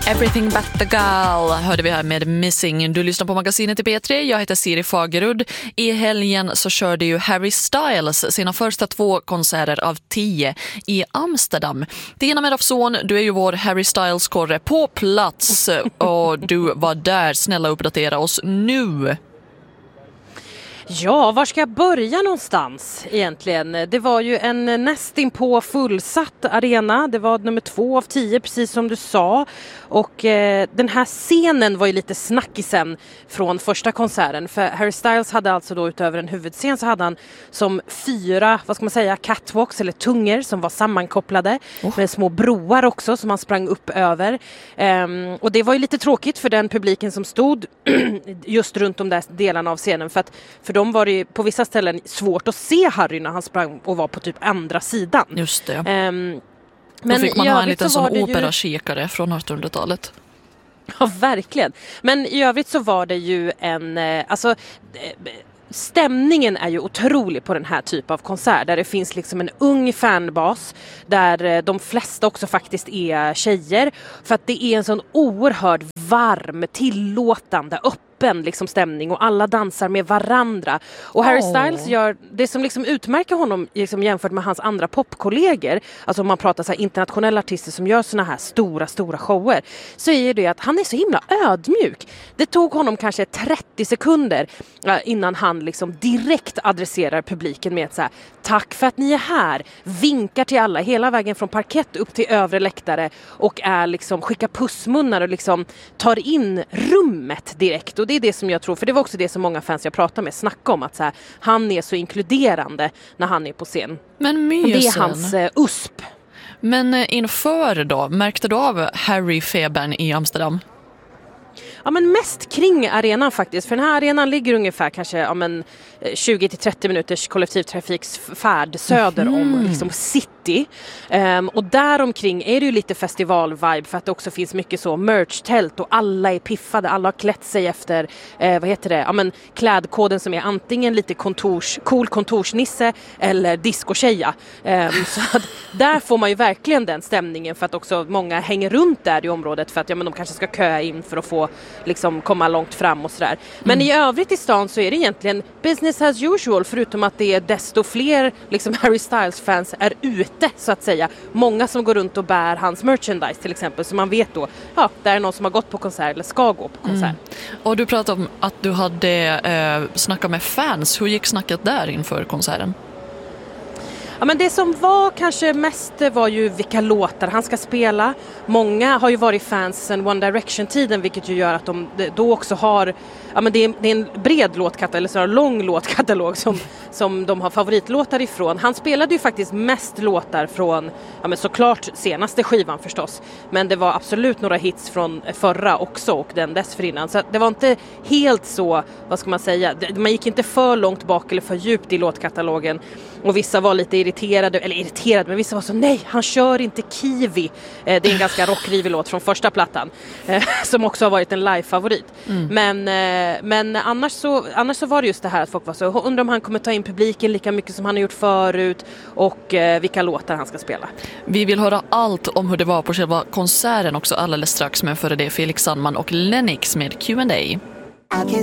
Everything but the girl hörde vi här med Missing. Du lyssnar på magasinet i P3. Jag heter Siri Fagerud. I helgen så körde ju Harry Styles sina första 2 konserter av 10 i Amsterdam. Tina Medofson, du är ju vår Harry Styles-korre på plats och du var där. Snälla uppdatera oss nu. Ja, var ska jag börja någonstans egentligen? Det var ju en nästinpå fullsatt arena. Det var nummer 2 av 10, precis som du sa. Och den här scenen var ju lite snackisen från första konserten. För Harry Styles hade alltså då utöver en huvudscen så hade han som 4, vad ska man säga, catwalks eller tungor som var sammankopplade. Med små broar också som han sprang upp över. Och det var ju lite tråkigt för den publiken som stod just runt de där delarna av scenen. För de var det på vissa ställen svårt att se Harry när han sprang och var på typ andra sidan. Just det. Men då fick man ha en liten sån ju... operakikare från 1800-talet. Ja, verkligen. Men i övrigt så var det ju stämningen är ju otrolig på den här typen av konsert där det finns liksom en ung fanbas där de flesta också faktiskt är tjejer för att det är en sån oerhört varm, tillåtande, öppen liksom stämning och alla dansar med varandra. Och Harry Styles gör det som liksom utmärker honom liksom jämfört med hans andra popkollegor, alltså om man pratar så här internationella artister som gör såna här stora shower, så är det att han är så himla ödmjuk. Det tog honom kanske 30 sekunder innan han liksom direkt adresserar publiken med att så här, tack för att ni är här, vinkar till alla hela vägen från parkett upp till övre läktare och är liksom skickar pussmunnar och liksom tar in rummet direkt. Och det är det som jag tror, för det var också det som många fans jag pratade med snackade om, att så här, han är så inkluderande när han är på scen. Men mysen. Det är hans USP. Men inför då, märkte du av Harry-febern i Amsterdam? Ja, men mest kring arenan faktiskt. För den här arenan ligger ungefär kanske 20-30 minuters kollektivtrafiksfärd söder om liksom city. Och där omkring är det ju lite festivalvibe för att det också finns mycket så merch-tält och alla är piffade. Alla har klätt sig efter klädkoden som är antingen lite cool kontorsnisse eller disco-tjeja. Så att där får man ju verkligen den stämningen för att också många hänger runt där i området för att de kanske ska köa in för att få liksom komma långt fram och sådär. Men i övrigt i stan så är det egentligen business as usual, förutom att det är desto fler liksom Harry Styles-fans är ute så att säga. Många som går runt och bär hans merchandise till exempel, så man vet då, där är någon som har gått på konsert eller ska gå på konsert. Och du pratade om att du hade snackat med fans. Hur gick snacket där inför konserten? Ja, men det som var kanske mest var ju vilka låtar han ska spela. Många har ju varit fans sedan One Direction-tiden, vilket ju gör att de då också har... Ja, men det är en bred låtkatalog, eller så lång låtkatalog som de har favoritlåtar ifrån. Han spelade ju faktiskt mest låtar från, såklart senaste skivan förstås. Men det var absolut några hits från förra också och den dessförinnan. Så det var inte helt så, vad ska man säga, man gick inte för långt bak eller för djupt i låtkatalogen. Och vissa var lite irriterade, men vissa var så, nej, han kör inte Kiwi. Det är en ganska rockrivig låt från första plattan. Som också har varit en live-favorit. Men annars så var det just det här att folk var så, undrar om han kommer ta in publiken lika mycket som han har gjort förut och vilka låtar han ska spela. Vi vill höra allt om hur det var på själva konserten också alldeles strax, men före det Felix Sandman och Lennox med Q&A.